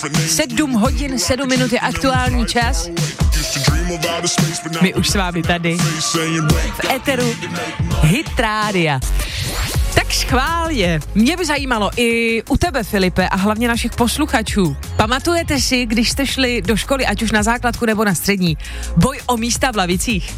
7 hodin, 7 minut je aktuální čas. My už s vámi tady v éteru Hit Rádia. Tak schválně, mě by zajímalo i u tebe, Filipe, a hlavně našich posluchačů. Pamatujete si, když jste šli do školy, ať už na základku nebo na střední, boj o místa v lavicích?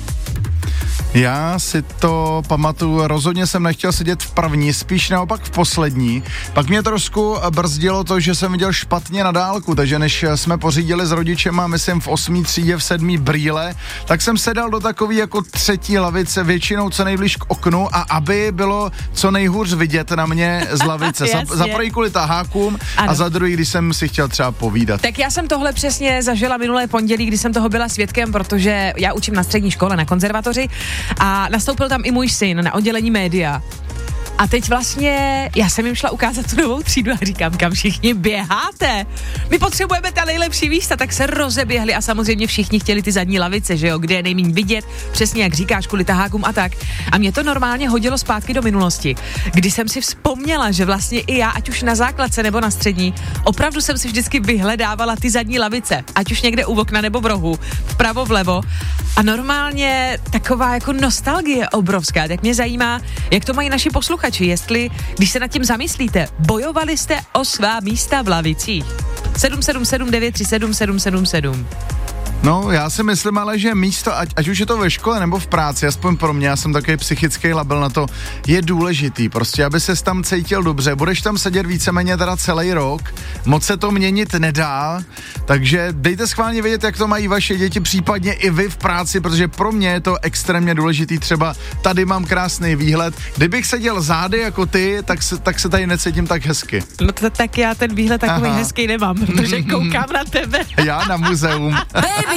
Já si to pamatuju, rozhodně jsem nechtěl sedět v první, spíš naopak v poslední. Pak mě trošku brzdilo to, že jsem viděl špatně na dálku, takže než jsme pořídili s rodičema, myslím v 8. třídě, v 7. brýle, tak jsem sedal do takový jako třetí lavice, většinou co nejblíž k oknu, a aby bylo co nejhůř vidět na mě z lavice. Za první kvůli tahákům a za druhý, když jsem si chtěl třeba povídat. Tak já jsem tohle přesně zažila minulé pondělí, kdy jsem toho byla svědkem, protože já učím na střední škole, na konzervatoři, a nastoupil tam i můj syn na oddělení média. A teď vlastně já jsem jim šla ukázat tu novou třídu a říkám, kam všichni běháte? My potřebujeme ta nejlepší místa, tak se rozeběhli a samozřejmě všichni chtěli ty zadní lavice, že jo, kde je nejméně vidět, přesně jak říkáš, kvůli tahákům a tak. A mě to normálně hodilo zpátky do minulosti, kdy jsem si vzpomněla, že vlastně i já, ať už na základce nebo na střední, opravdu jsem si vždycky vyhledávala ty zadní lavice, ať už někde u okna nebo v rohu, vpravo, vlevo. A normálně taková jako nostalgie obrovská, tak mě zajímá, jak to mají naši posluchači, jestli, když se nad tím zamyslíte, bojovali jste o svá místa v lavicích. 777 937 777. No, já si myslím ale, že místo, ať už je to ve škole nebo v práci, aspoň pro mě, já jsem takový psychický labil na to, je důležitý, prostě, aby ses tam cítil dobře, budeš tam sedět víceméně teda celý rok, moc se to měnit nedá, takže dejte schválně vědět, jak to mají vaše děti, případně i vy v práci, protože pro mě je to extrémně důležitý, třeba tady mám krásný výhled, kdybych seděl zády jako ty, tak se tady necítím tak hezky. No tak já ten výhled takový hezký nemám, protože koukám na tebe. Já na muzeum.